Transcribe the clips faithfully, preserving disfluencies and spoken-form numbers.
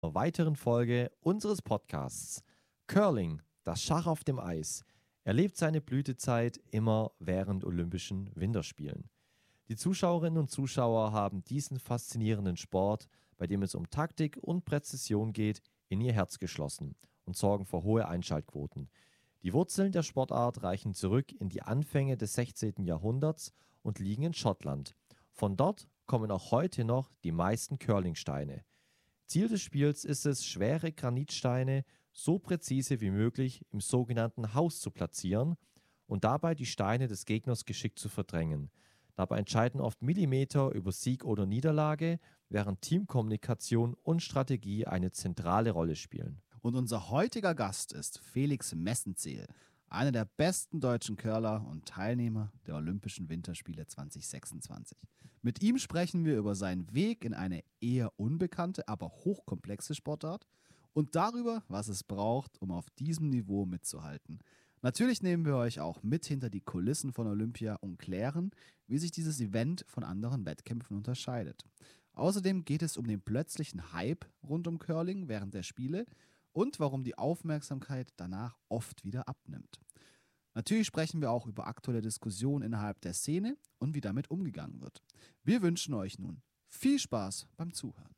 einer weiteren Folge unseres Podcasts. Curling, das Schach auf dem Eis, erlebt seine Blütezeit immer während Olympischen Winterspielen. Die Zuschauerinnen und Zuschauer haben diesen faszinierenden Sport, bei dem es um Taktik und Präzision geht, in ihr Herz geschlossen und sorgen für hohe Einschaltquoten. Die Wurzeln der Sportart reichen zurück in die Anfänge des sechzehnten. Jahrhunderts und liegen in Schottland. Von dort kommen auch heute noch die meisten Curlingsteine. Ziel des Spiels ist es, schwere Granitsteine so präzise wie möglich im sogenannten Haus zu platzieren und dabei die Steine des Gegners geschickt zu verdrängen. Dabei entscheiden oft Millimeter über Sieg oder Niederlage, während Teamkommunikation und Strategie eine zentrale Rolle spielen. Und unser heutiger Gast ist Felix Messenzeel, einer der besten deutschen Curler und Teilnehmer der Olympischen Winterspiele zwanzig sechsundzwanzig. Mit ihm sprechen wir über seinen Weg in eine eher unbekannte, aber hochkomplexe Sportart und darüber, was es braucht, um auf diesem Niveau mitzuhalten. Natürlich nehmen wir euch auch mit hinter die Kulissen von Olympia und klären, wie sich dieses Event von anderen Wettkämpfen unterscheidet. Außerdem geht es um den plötzlichen Hype rund um Curling während der Spiele und warum die Aufmerksamkeit danach oft wieder abnimmt. Natürlich sprechen wir auch über aktuelle Diskussionen innerhalb der Szene und wie damit umgegangen wird. Wir wünschen euch nun viel Spaß beim Zuhören.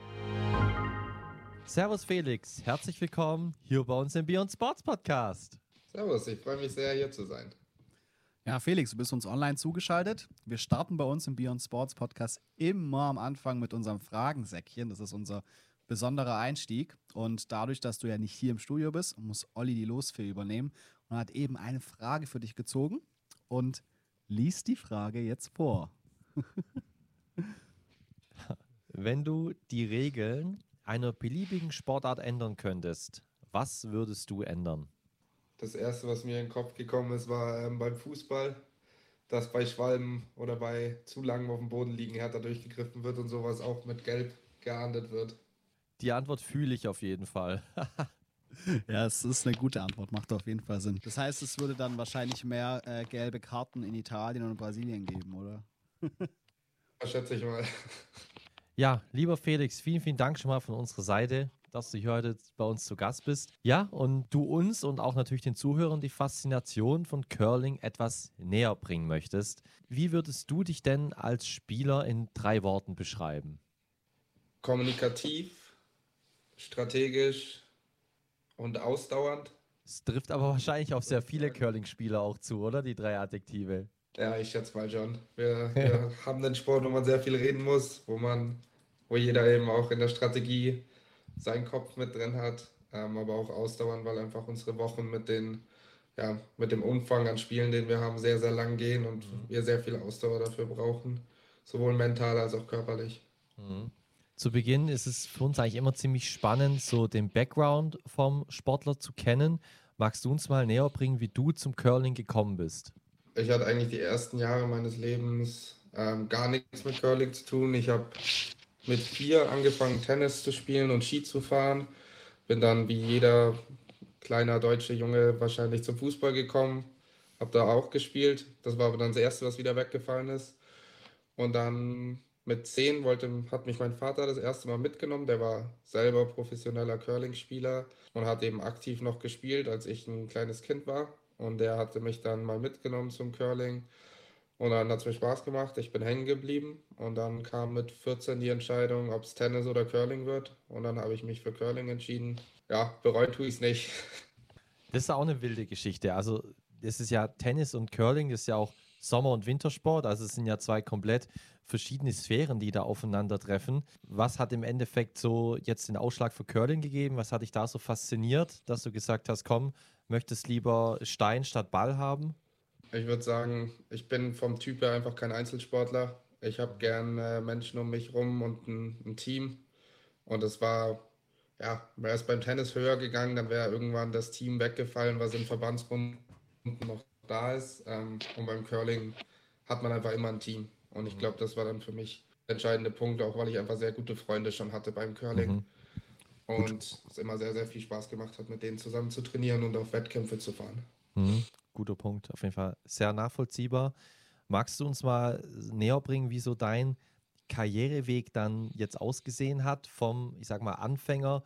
Servus Felix, herzlich willkommen hier bei uns im Beyond Sports Podcast. Servus, ich freue mich sehr, hier zu sein. Ja, Felix, du bist uns online zugeschaltet. Wir starten bei uns im Beyond Sports Podcast immer am Anfang mit unserem Fragensäckchen. Das ist unser besonderer Einstieg. Und dadurch, dass du ja nicht hier im Studio bist, muss Olli die Losfee übernehmen und hat eben eine Frage für dich gezogen und liest die Frage jetzt vor. Wenn du die Regeln einer beliebigen Sportart ändern könntest, was würdest du ändern? Das erste, was mir in den Kopf gekommen ist, war ähm, beim Fußball, dass bei Schwalben oder bei zu langem auf dem Boden liegen härter durchgegriffen wird und sowas auch mit Gelb geahndet wird. Die Antwort fühle ich auf jeden Fall. Ja, es ist eine gute Antwort, macht auf jeden Fall Sinn. Das heißt, es würde dann wahrscheinlich mehr äh, gelbe Karten in Italien und Brasilien geben, oder? Das schätze ich mal. Ja, lieber Felix, vielen, vielen Dank schon mal von unserer Seite, dass du hier heute bei uns zu Gast bist. Ja, und du uns und auch natürlich den Zuhörern die Faszination von Curling etwas näher bringen möchtest. Wie würdest du dich denn als Spieler in drei Worten beschreiben? Kommunikativ, strategisch und ausdauernd. Es trifft aber wahrscheinlich auf sehr viele Curling-Spieler auch zu, oder? Die drei Adjektive. Ja, ich schätze mal schon. Wir, wir haben einen Sport, wo man sehr viel reden muss, wo man, wo jeder eben auch in der Strategie seinen Kopf mit drin hat, ähm, aber auch ausdauernd, weil einfach unsere Wochen mit den, ja, mit dem Umfang an Spielen, den wir haben, sehr, sehr lang gehen und mhm. wir sehr viel Ausdauer dafür brauchen, sowohl mental als auch körperlich. Mhm. Zu Beginn ist es für uns eigentlich immer ziemlich spannend, so den Background vom Sportler zu kennen. Magst du uns mal näher bringen, wie du zum Curling gekommen bist? Ich hatte eigentlich die ersten Jahre meines Lebens ähm, gar nichts mit Curling zu tun. Ich habe mit vier angefangen, Tennis zu spielen und Ski zu fahren. Bin dann wie jeder kleiner deutsche Junge wahrscheinlich zum Fußball gekommen. Habe da auch gespielt. Das war aber dann das Erste, was wieder weggefallen ist. Und dann mit zehn wollte, hat mich mein Vater das erste Mal mitgenommen. Der war selber professioneller Curling-Spieler und hat eben aktiv noch gespielt, als ich ein kleines Kind war. Und der hatte mich dann mal mitgenommen zum Curling. Und dann hat es mir Spaß gemacht. Ich bin hängen geblieben. Und dann kam mit vierzehn die Entscheidung, ob es Tennis oder Curling wird. Und dann habe ich mich für Curling entschieden. Ja, bereuen tue ich es nicht. Das ist auch eine wilde Geschichte. Also es ist ja Tennis und Curling, das ist ja auch Sommer- und Wintersport. Also es sind ja zwei komplett verschiedene Sphären, die da aufeinandertreffen. Was hat im Endeffekt so jetzt den Ausschlag für Curling gegeben? Was hat dich da so fasziniert, dass du gesagt hast, komm, möchtest lieber Stein statt Ball haben? Ich würde sagen, ich bin vom Typ her einfach kein Einzelsportler. Ich habe gern äh, Menschen um mich rum und ein, ein Team. Und es war, ja, wäre es beim Tennis höher gegangen, dann wäre irgendwann das Team weggefallen, was im Verbandsbund noch da ist. Ähm, und beim Curling hat man einfach immer ein Team. Und ich glaube, das war dann für mich der entscheidende Punkt, auch weil ich einfach sehr gute Freunde schon hatte beim Curling. Mhm. Und es immer sehr, sehr viel Spaß gemacht hat, mit denen zusammen zu trainieren und auf Wettkämpfe zu fahren. Mhm. Guter Punkt, auf jeden Fall sehr nachvollziehbar. Magst du uns mal näher bringen, wie so dein Karriereweg dann jetzt ausgesehen hat, vom, ich sag mal, Anfänger